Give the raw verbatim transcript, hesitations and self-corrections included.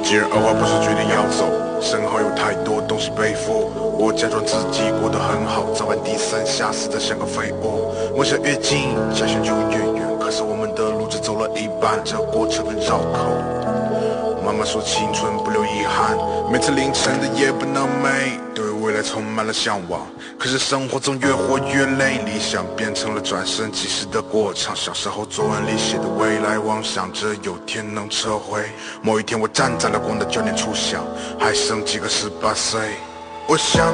既然二话不说决定要走，身后有太多东西背负。我假装自己过得很好，早晚低三下四的像个废物。梦想越近，家乡就越远，可是我们的路只走了一半，这过程很绕口。妈妈说青春不留遗憾，每次凌晨的夜不能寐，对未来充满了向往。可是生活总越活越累，理想变成了转身即逝的过场。小时候作文里写的未来妄想着有天能撤回，某一天我站在了光的教练处想，还剩几个十八岁。我想